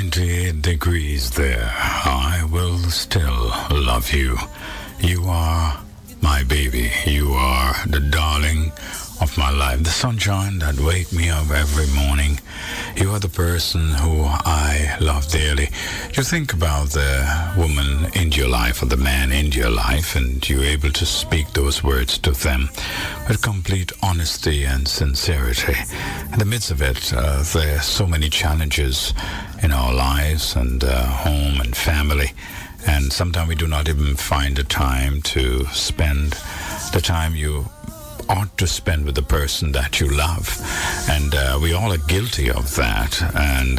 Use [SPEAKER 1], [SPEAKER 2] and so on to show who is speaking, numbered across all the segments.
[SPEAKER 1] 98 degrees there. I will still love you. You are my baby. You are the darling of my life. The sunshine that wake me up every morning. You are the person who I love dearly. You think about the woman in your life or the man in your life, and you're able to speak those words to them with complete honesty and sincerity. In the midst of it, there are so many challenges in our lives and home and family. And sometimes we do not even find the time to spend the time you ought to spend with the person that you love. And we all are guilty of that. And,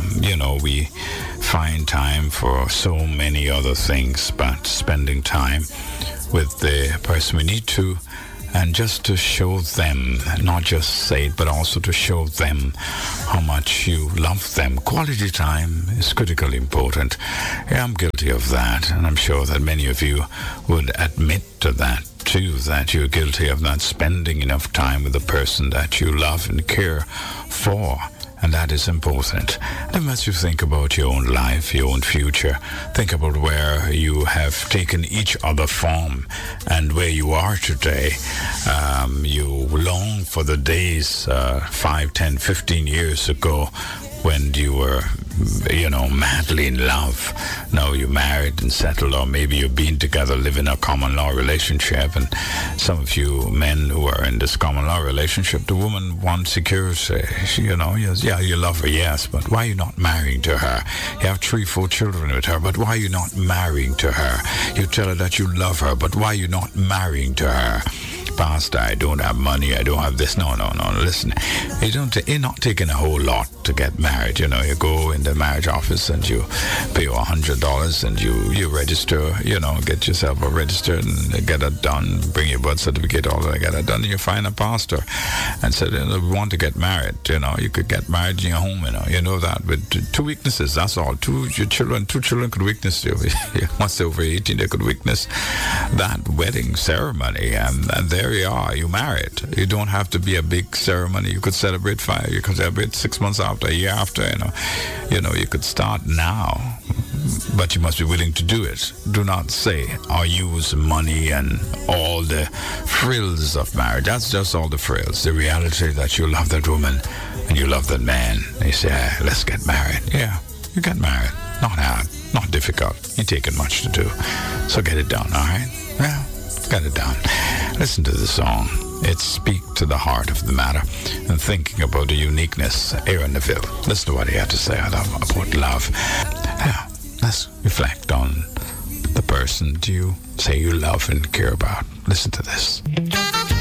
[SPEAKER 1] we find time for so many other things, but spending time with the person we need to, and just to show them, not just say it, but also to show them how much you love them. Quality time is critically important. Yeah, I'm guilty of that, and I'm sure that many of you would admit to that too, that you're guilty of not spending enough time with the person that you love and care for. And that is important. And as you think about your own life, your own future, think about where you have taken each other from and where you are today. You long for the days 5, 10, 15 years ago when you were, madly in love. Now you're married and settled, or maybe you've been together, living a common law relationship. And some of you men who are in this common law relationship, the woman wants security. You love her, yes, but why are you not marrying to her? You have 3, 4 children with her, but why are you not marrying to her? You tell her that you love her, but why are you not marrying to her? Pastor, I don't have money, I don't have this. No. Listen, you're not taking a whole lot to get married. You go in the marriage office and you pay $100 and you register, get yourself registered and get it done, bring your birth certificate, all that, get it done, and you find a pastor and say, we want to get married. You could get married in your home, you know that, with 2 weaknesses, that's all. 2 children could witness you. Once they're over 18, they could witness that wedding ceremony, and there you are, you married. You don't have to be a big ceremony. You could celebrate 5, you could celebrate 6 months after, a year after, you could start now, but you must be willing to do it. Do not say or use money and all the frills of marriage. That's just all the frills. The reality that you love that woman and you love that man. You say, let's get married. Yeah, you get married. Not hard, not difficult. You're taking much to do. So get it done, all right? Yeah. Got it down. Listen to the song. It's speak to the heart of the matter and thinking about the uniqueness. Aaron Neville. Listen to what he had to say about love. Yeah, let's reflect on the person you say you love and care about. Listen to this.